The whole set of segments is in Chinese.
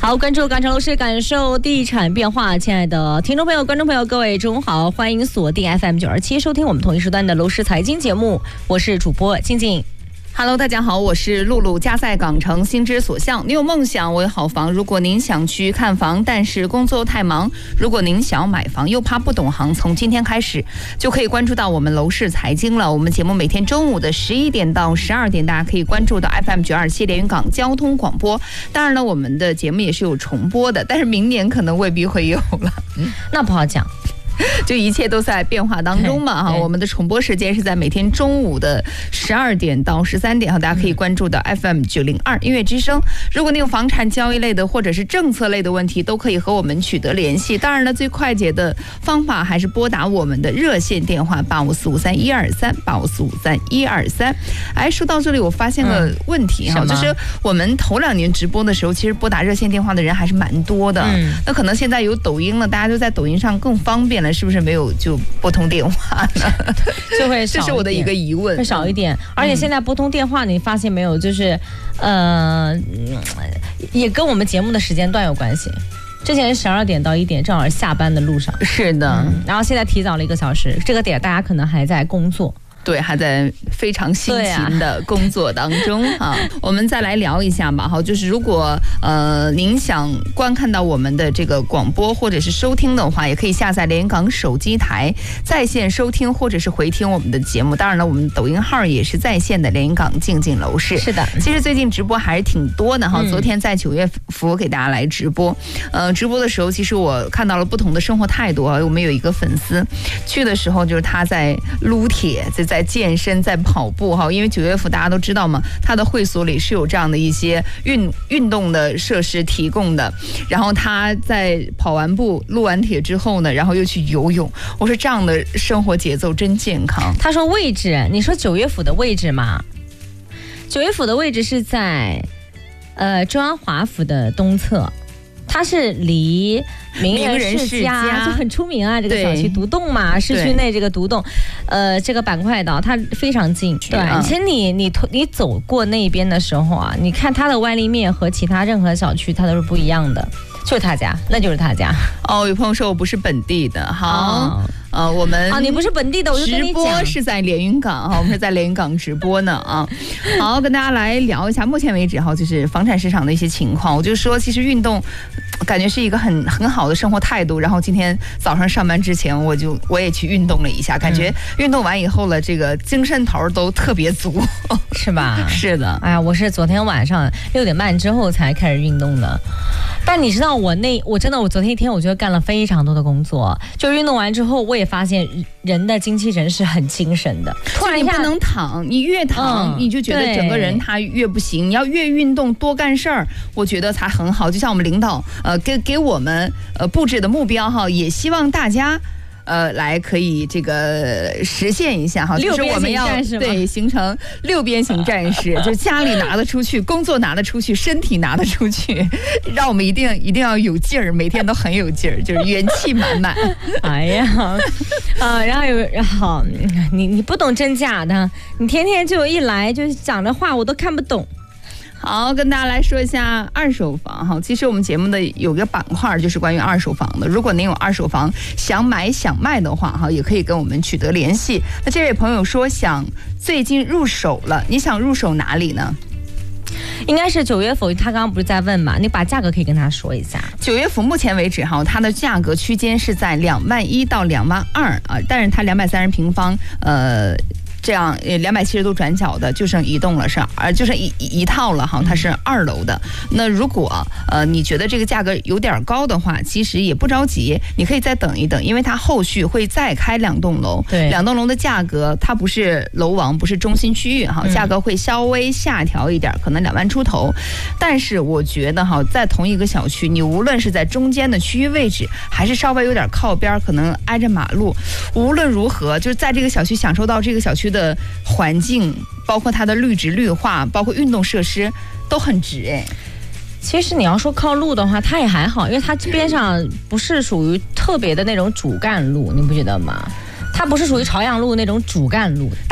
好，关注港城楼市，感受地产变化。亲爱的听众朋友、观众朋友，各位中午好，欢迎锁定 FM927收听我们同一时段的楼市财经节目，我是主播静静。 Hello， 大家好，我是露露。家在港城，心之所向。你有梦想，我有好房。如果您想去看房，但是工作太忙；如果您想买房，又怕不懂行，从今天开始就可以关注到我们楼市财经了。我们节目每天中午的11点到12点，大家可以关注到 FM927连云港交通广播。当然了，我们的节目也是有重播的，但是明年可能未必会有了。 那不好讲。 就一切都在变化当中嘛哈，我们的重播时间是在每天中午的12点到13点哈，大家可以关注到 FM902音乐之声。如果你有房产交易类的或者是政策类的问题，都可以和我们取得联系。当然了，最快捷的方法还是拨打我们的热线电话8545312385453123。哎，说到这里，我发现了问题哈，就是我们头2年直播的时候，其实拨打热线电话的人还是蛮多的。那可能现在有抖音了，大家都在抖音上更方便了。是不是没有就拨通电话呢？ 就会少， 这是我的一个疑问， 会少一点。而且现在拨通电话，你发现没有，就是也跟我们节目的时间段有关系。之前12点到1点，正好下班的路上。 是的， 然后现在提早了1个小时，这个点大家可能还在工作。 对，还在非常辛勤的工作当中啊。我们再来聊一下吧，哈，就是如果您想观看到我们的这个广播或者是收听的话，也可以下载连云港手机台在线收听或者是回听我们的节目。当然了，我们抖音号也是在线的连云港静静楼市。 是的， 其实最近直播还是挺多的哈。昨天在9月福给大家来直播，直播的时候，其实我看到了不同的生活态度啊。我们有一个粉丝去的时候，就是他在撸铁，在健身，在跑步哈，因为9月份大家都知道嘛，他的会所里是有这样的一些运动的设施提供的。然后他在跑完步、撸完铁之后呢，然后又去游泳。我说这样的生活节奏真健康。 他说位置，你说9月府的位置吗？9月府的位置是在中央华府的东侧。它是离名人世家就很出名啊，这个小区独栋嘛，市区内这个独栋，这个板块岛它非常近。对，其实你走过那边的时候啊，你看它的外立面和其他任何小区它都是不一样的，就是他家，那就是他家。 哦，有朋友说我不是本地的，好。我们你不是本地的，我就跟你讲， 直播是在连云港哈，我们是在连云港直播呢啊。好，跟大家来聊一下目前为止哈，就是房产市场的一些情况。我就说，其实运动感觉是一个很好的生活态度。然后今天早上上班之前，我也去运动了一下，感觉运动完以后了，这个精神头都特别足， 是吧？ 是的。 哎呀，我是昨天晚上6点半之后才开始运动的。但你知道我真的昨天一天我觉得干了非常多的工作，就运动完之后我也发现人的精气神是很精神的。 突然你不能躺，你越躺你就觉得整个人他越不行。你要越运动多干事儿，我觉得才很好。就像我们领导给我们布置的目标哈，也希望大家来可以这个实现一下哈，就是我们要对形成6边形战士，就是家里拿得出去，工作拿得出去，身体拿得出去，让我们一定要有劲儿，每天都很有劲儿，就是元气满满。 哎呀，然后你不懂真假的，你天天就一来就讲的话我都看不懂。 好，跟大家来说一下二手房哈。其实我们节目的有个板块就是关于二手房的。如果您有二手房想买想卖的话哈，也可以跟我们取得联系。那这位朋友说最近入手了，你想入手哪里呢？ 应该是9月府，他刚刚不是在问嘛？你把价格可以跟他说一下。 9月府目前为止哈，它的价格区间是在21000到22000啊，但是它230平方这样270度转角的就剩一栋了，就剩一套了哈，它是2楼的。那如果你觉得这个价格有点高的话，其实也不着急，你可以再等一等，因为它后续会再开2栋楼。 对 ，2栋楼的价格它不是楼王，不是中心区域哈，价格会稍微下调一点，可能2万出头。但是我觉得哈，在同一个小区，你无论是在中间的区域位置，还是稍微有点靠边，可能挨着马路，无论如何，就是在这个小区享受到这个小区的环境，包括它的绿植绿化，包括运动设施都很值哎。 其实你要说靠路的话，它也还好，因为它边上不是属于特别的那种主干路，你不觉得吗？它不是属于朝阳路那种主干路，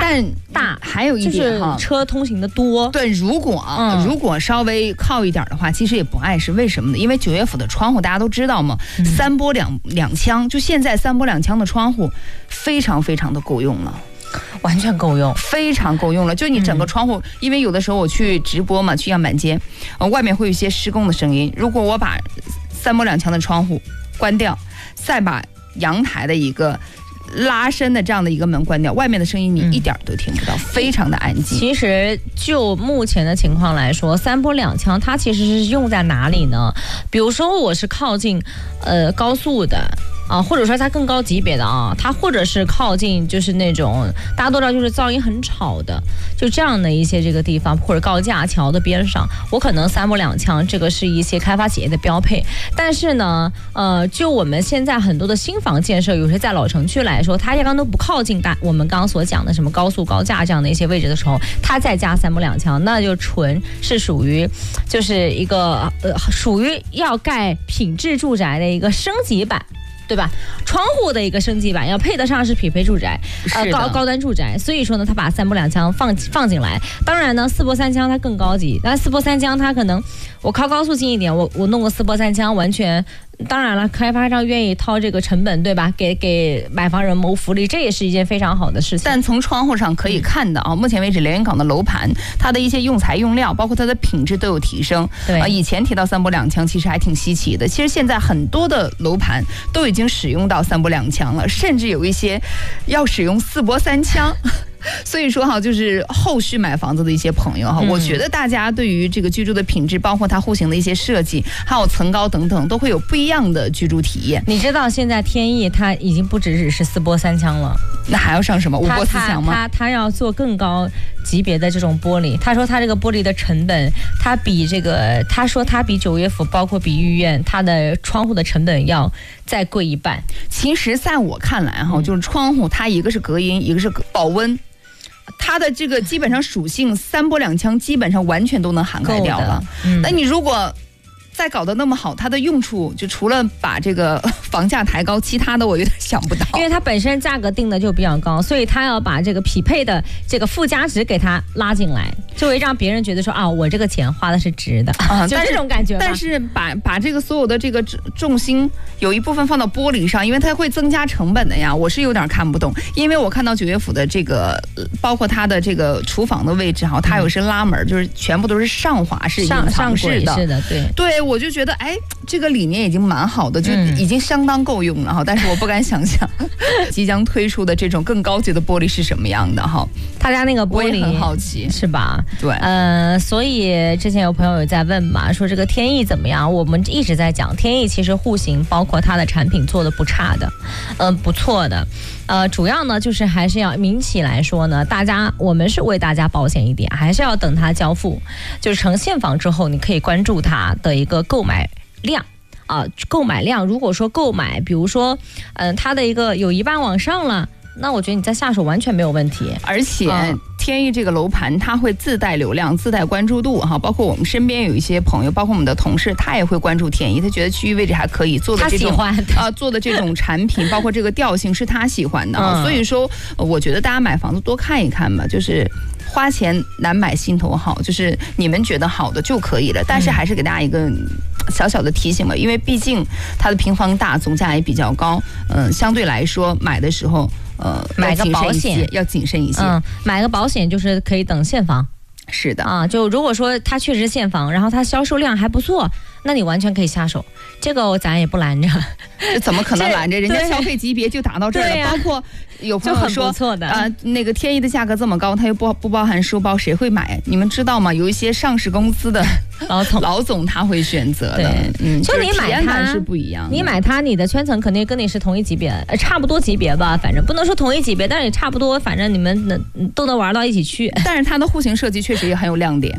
但大， 还有一点哈， 就是车通行的多。 对，如果稍微靠一点的话，其实也不碍事。为什么呢？因为九岳府的窗户大家都知道嘛，三波两腔，就现在三波两腔的窗户非常非常的够用了。 完全够用， 非常够用了。就你整个窗户，因为有的时候我去直播嘛，去样板间，外面会有一些施工的声音。如果我把三波两腔的窗户关掉，再把阳台的一个拉伸的这样的一个门关掉，外面的声音你一点都听不到，非常的安静。 其实就目前的情况来说，三波两腔它其实是用在哪里呢？比如说我是靠近高速的。或者说它更高级别的它或者是靠近就是那种大家都知道就是噪音很吵的，就这样的一些这个地方，或者高架桥的边上，我可能三波两腔，这个是一些开发企业的标配。但是呢，就我们现在很多的新房建设，有些在老城区来说，它压根都不靠近我们刚刚所讲的什么高速高架这样的一些位置的时候，它再加三波两腔，那就纯是属于就是一个属于要盖品质住宅的一个升级版。对吧？窗户的一个升级版要配得上是匹配住宅，高端住宅。所以说呢，他把三波两腔放进来。当然呢，四波三腔它更高级。那四波三腔它可能我靠高速近一点，我弄个四波三腔完全。当然了，开发商愿意掏这个成本，对吧？给买房人谋福利，这也是一件非常好的事情。 但从窗户上可以看的目前为止连云港的楼盘，它的一些用材用料，包括它的品质都有提升。 对以前提到三波两腔，其实还挺稀奇的。其实现在很多的楼盘都已经使用到三波两腔了，甚至有一些要使用四波三腔。所以说就是后续买房子的一些朋友我觉得大家对于这个居住的品质，包括它户型的一些设计，还有层高等等，都会有不一样的居住体验。 你知道现在天翼它已经不只是四波三腔了， 那还要上什么五波四腔吗？ 它要做更高级别的这种玻璃。他说他这个玻璃的成本，他说他比九岳府包括比御苑，它的窗户的成本要再贵一半。 其实在我看来就是窗户它一个是隔音，一个是保温。它的这个基本上属性三波两腔基本上完全都能涵盖掉了。那你如果再搞得那么好，它的用处就除了把这个房价抬高，其他的我有点想不到。 因为它本身价格定的就比较高，所以它要把这个匹配的这个附加值给它拉进来，就会让别人觉得说我这个钱花的是值的就这种感觉。 但是把这个所有的这个重心有一部分放到玻璃上，因为它会增加成本的呀，我是有点看不懂。因为我看到九岳府的这个包括它的这个厨房的位置它有是拉门，就是全部都是上滑式隐藏式的。 是的， 对，我就觉得这个理念已经蛮好的，就已经相当够用了但是我不敢想象即将推出的这种更高级的玻璃是什么样的他家那个玻璃我也很好奇， 是吧？ 对， 所以之前有朋友有在问嘛，说这个天翼怎么样？我们一直在讲天翼，其实户型包括它的产品做的不差的，不错的。主要呢就是还是要民企来说呢，我们是为大家保险一点，还是要等它交付，就是成现房之后，你可以关注它的一个购买量。购买量，如果说购买，比如说，它的一个有一半往上了，那我觉得你再下手完全没有问题。 而且天翼这个楼盘它会自带流量，自带关注度包括我们身边有一些朋友，包括我们的同事，他也会关注天翼，他觉得区域位置还可以，做的这种做的这种产品，包括这个调性是他喜欢的所以说我觉得大家买房子多看一看吧，就是花钱难买心头好，就是你们觉得好的就可以了。但是还是给大家一个小小的提醒吧，因为毕竟它的平方大，总价也比较高，相对来说买的时候买个保险要谨慎一些。 买个保险就是可以等现房。 是的就如果说它确实是现房，然后它销售量还不错，那你完全可以下手，这个咱也不拦着。 这怎么可能拦着？人家消费级别就达到这儿了，包括有朋友说那个天翼的价格这么高，它又不包含书包，谁会买？你们知道吗？有一些上市公司的老总他会选择的。 就你买它是不一样的， 你买它，你的圈层肯定跟你是同一级别，差不多级别吧，反正不能说同一级别，但是也差不多，反正你们都能玩到一起去。 但是它的户型设计确实也很有亮点。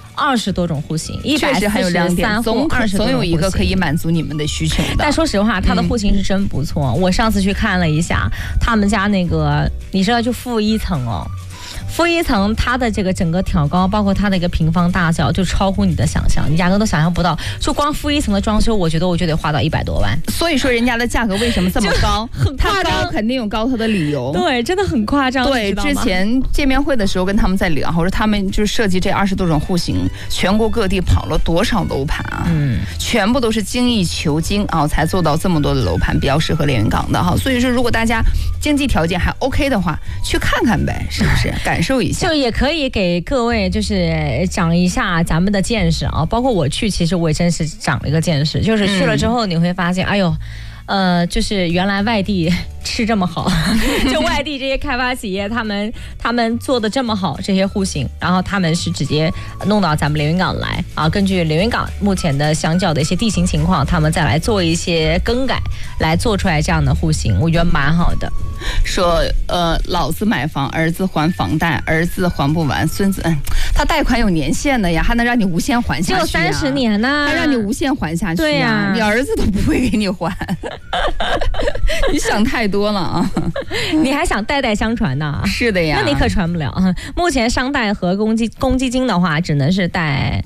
20多种户型 ，143户，总有一个可以满足你们的需求的。 但说实话，它的户型是真不错。我上次去看了一下，他们家那个，你知道就负1层负一层它的这个整个挑高，包括它的一个平方大小，就超乎你的想象，你压根都想象不到。就光负一层的装修，我觉得我就得花到100多万。 所以说人家的价格为什么这么高？ 很夸张， 它高肯定有高它的理由。 对，真的很夸张。 对，之前见面会的时候跟他们在聊，我说他们就是设计这20多种户型，全国各地跑了多少楼盘啊？全部都是精益求精啊，才做到这么多的楼盘，比较适合连云港的哈。所以说，如果大家经济条件还 OK 的话，去看看呗，是不是？感受一下， 就也可以给各位就是长一下咱们的见识啊。包括我去，其实我也真是长了一个见识，就是去了之后你会发现，哎呦。就是原来外地吃这么好，就外地这些开发企业，他们做的这么好，这些户型，然后他们是直接弄到咱们连云港来啊，根据连云港目前的相较的一些地形情况，他们再来做一些更改，来做出来这样的户型，我觉得蛮好的。 说老子买房，儿子还房贷，儿子还不完，孙子他贷款有年限的呀，还能让你无限还下去、啊？ 只有30年呢， 还让你无限还下去、啊？ 对呀、 你儿子都不会给你还，你想太多了啊！ 你还想代代相传呢？ 是的呀， 那你可传不了。目前商贷和公积金的话，只能是贷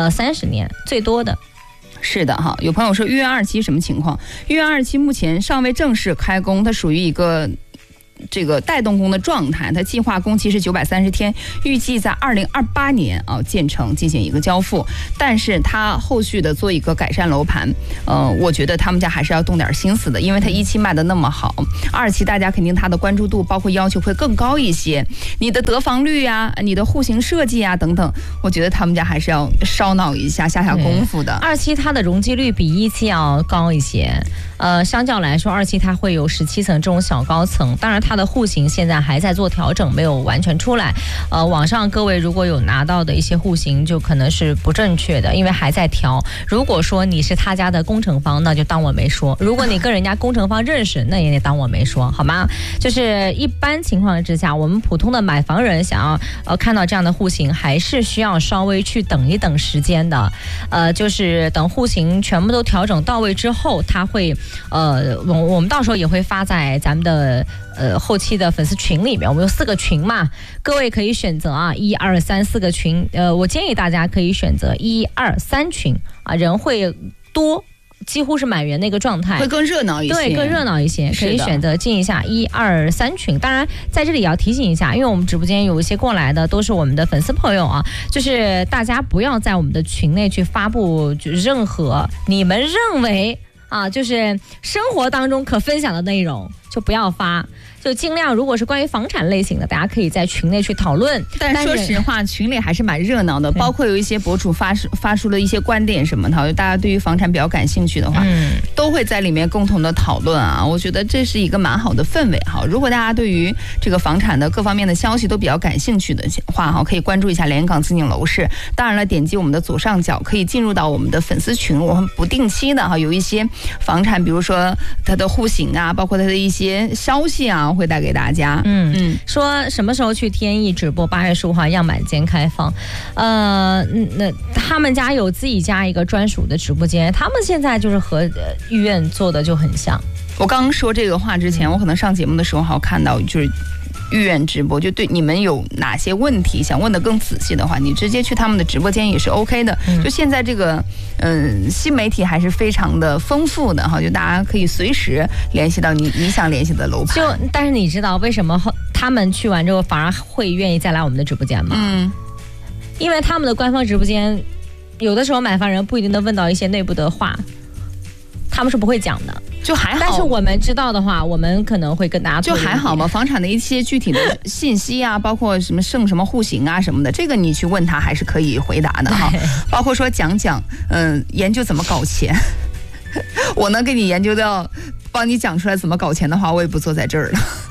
30年最多的。 是的哈，有朋友说豫园2期什么情况？豫园2期目前尚未正式开工，它属于一个这个带动工的状态，它计划工期是930天，预计在2028年建成进行一个交付。但是它后续的做一个改善楼盘，我觉得他们家还是要动点心思的，因为它1期卖的那么好，2期大家肯定它的关注度包括要求会更高一些，你的得房率啊，你的户型设计啊等等，我觉得他们家还是要烧脑一下，下功夫的。 2期它的容积率比1期要高一些，相较来说2期它会有17层这种小高层，当然它的户型现在还在做调整，没有完全出来。网上各位如果有拿到的一些户型，就可能是不正确的，因为还在调。如果说你是他家的工程方，那就当我没说；如果你跟人家工程方认识，那也得当我没说，好吗？就是一般情况之下，我们普通的买房人想要看到这样的户型，还是需要稍微去等一等时间的。就是等户型全部都调整到位之后，它会我们到时候也会发在咱们的后期的粉丝群里面，我们有4个群嘛，各位可以选择啊，1、2、3、4个群，我建议大家可以选择1、2、3群啊，人会多。几乎是满员的一个状态， 会更热闹一些。 对，更热闹一些，可以选择进一下1、2、3群。当然，在这里也要提醒一下，因为我们直播间有一些过来的都是我们的粉丝朋友啊，就是大家不要在我们的群内去发布任何你们认为啊，就是生活当中可分享的内容，就不要发。就尽量，如果是关于房产类型的，大家可以在群内去讨论。 但说实话，群里还是蛮热闹的，包括有一些博主发出了一些观点什么的，大家对于房产比较感兴趣的话，都会在里面共同的讨论啊。我觉得这是一个蛮好的氛围哈。如果大家对于这个房产的各方面的消息都比较感兴趣的话哈，可以关注一下连云港自景楼市。当然了，点击我们的左上角可以进入到我们的粉丝群，我们不定期的哈有一些房产，比如说它的户型啊，包括它的一些消息啊。会带给大家。 说什么时候去天意直播？8月15号样板间开放。那他们家有自己家一个专属的直播间，他们现在就是和医院做的就很像。 我刚说这个话之前，我可能上节目的时候还看到就是豫园直播，就对你们有哪些问题想问的更仔细的话，你直接去他们的直播间也是 OK 的。就现在这个新媒体还是非常的丰富的哈，就大家可以随时联系到你想联系的楼盘。 但是你知道为什么他们去完之后反而会愿意再来我们的直播间吗？因为他们的官方直播间有的时候买房人不一定能问到一些内部的话，他们是不会讲的。 就还好， 但是我们知道的话，我们可能会跟大家就还好吧。房产的一些具体的信息啊，包括什么剩什么户型啊什么的，这个你去问他还是可以回答的哈。包括说讲研究怎么搞钱，我能给你研究到，帮你讲出来怎么搞钱的话，我也不坐在这儿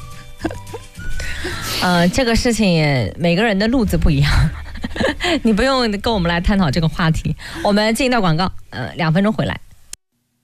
了。这个事情每个人的路子不一样。你不用跟我们来探讨这个话题，我们进一段广告，2分钟回来。